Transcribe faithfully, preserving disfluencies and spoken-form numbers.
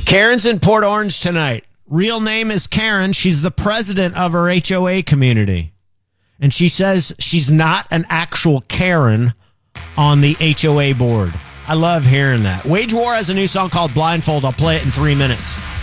Karen's in Port Orange tonight. Real name is Karen. She's the president of her H O A community. And she says she's not an actual Karen on the H O A board. I love hearing that. Wage War has a new song called Blindfold. I'll play it in three minutes.